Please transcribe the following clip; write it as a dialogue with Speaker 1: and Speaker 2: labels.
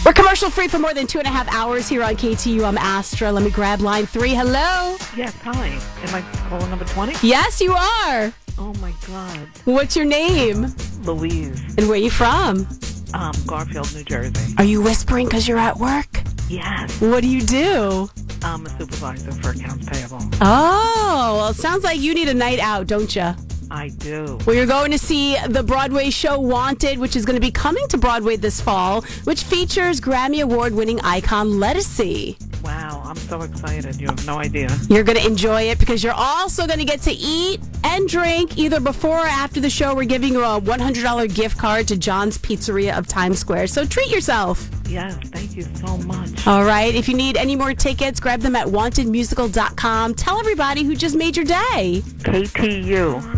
Speaker 1: We're commercial free for more than 2.5 hours here on KTU. I'm Astra. Let me grab line 3. Hello?
Speaker 2: Yes, hi. Am I calling number 20?
Speaker 1: Yes, you are.
Speaker 2: Oh, my God.
Speaker 1: What's your name?
Speaker 2: Louise,
Speaker 1: And where are you from?
Speaker 2: Garfield, New Jersey.
Speaker 1: Are you whispering because you're at work?
Speaker 2: Yes.
Speaker 1: What do you do?
Speaker 2: I'm a supervisor for accounts payable.
Speaker 1: Oh, well, it sounds like you need a night out, don't you?
Speaker 2: I do.
Speaker 1: Well, you're going to see the Broadway show Wanted, which is going to be coming to Broadway this fall, which features Grammy Award-winning icon Lettucey.
Speaker 2: Wow, I'm so excited. You have no idea.
Speaker 1: You're going to enjoy it because you're also going to get to eat and drink either before or after the show. We're giving you a $100 gift card to John's Pizzeria of Times Square. So treat yourself.
Speaker 2: Yes, thank you so much.
Speaker 1: All right. If you need any more tickets, grab them at wantedmusical.com. Tell everybody who just made your day.
Speaker 2: KTU.